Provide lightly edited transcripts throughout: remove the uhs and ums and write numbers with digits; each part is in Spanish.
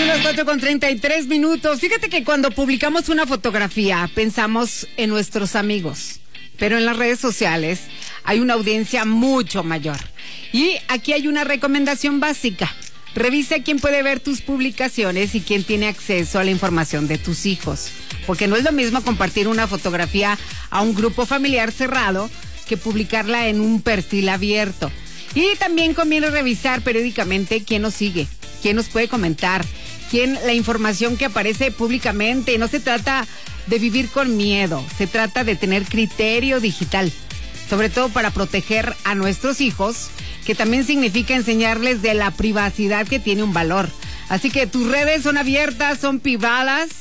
las 4:33. Fíjate que cuando publicamos una fotografía pensamos en nuestros amigos, pero en las redes sociales hay una audiencia mucho mayor. Y aquí hay una recomendación básica. Revisa quién puede ver tus publicaciones y quién tiene acceso a la información de tus hijos. Porque no es lo mismo compartir una fotografía a un grupo familiar cerrado que publicarla en un perfil abierto. Y también conviene revisar periódicamente quién nos sigue, quién nos puede comentar, la información que aparece públicamente. No se trata de vivir con miedo, se trata de tener criterio digital, sobre todo para proteger a nuestros hijos, que también significa enseñarles de la privacidad que tiene un valor. Así que tus redes son abiertas, son privadas.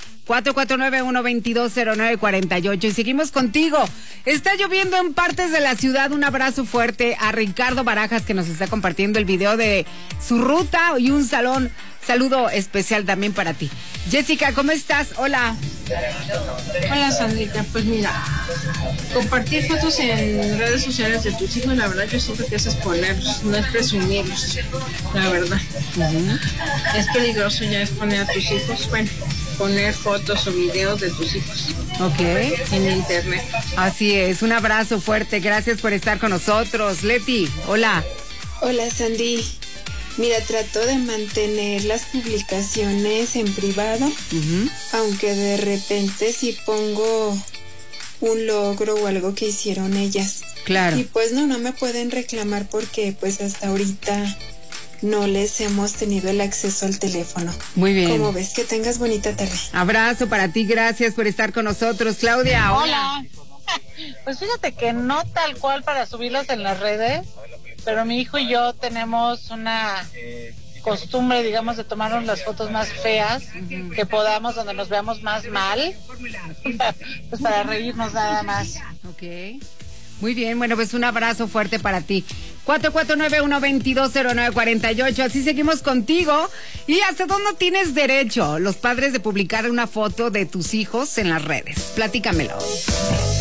449-122-0948. Y seguimos contigo. Está lloviendo en partes de la ciudad. Un abrazo fuerte a Ricardo Barajas, que nos está compartiendo el video de su ruta, y un saludo especial también para ti. Jessica, ¿cómo estás? Hola. Hola, Sandrita. Pues mira, compartir fotos en redes sociales de tus hijos, la verdad yo siento que es exponerlos, no es presumirlos, la verdad. Es peligroso ya exponer a tus hijos, bueno, poner fotos o videos de tus hijos. Ok. En internet. Así es, un abrazo fuerte, gracias por estar con nosotros. Leti, hola. Hola, Sandy. Mira, trato de mantener las publicaciones en privado, aunque de repente sí pongo un logro o algo que hicieron ellas. Claro. Y pues no me pueden reclamar porque pues hasta ahorita no les hemos tenido el acceso al teléfono. Muy bien. Como ves, que tengas bonita tarde. Abrazo para ti, gracias por estar con nosotros. Claudia, hola. Pues fíjate que no tal cual para subirlas en las redes, pero mi hijo y yo tenemos una costumbre, digamos, de tomarnos las fotos más feas que podamos, donde nos veamos más mal, pues para reírnos nada más. Ok. Muy bien, bueno, pues un abrazo fuerte para ti. 449-122-0948. Así seguimos contigo. ¿Y hasta dónde tienes derecho, los padres, de publicar una foto de tus hijos en las redes? Platícamelo.